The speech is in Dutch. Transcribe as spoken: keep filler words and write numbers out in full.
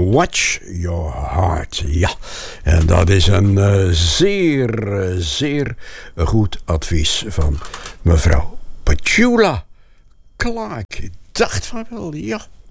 Watch Your Heart. Ja, en dat is een uh, zeer, uh, zeer goed advies van mevrouw Petula Clark. Ik dacht van wel, ja.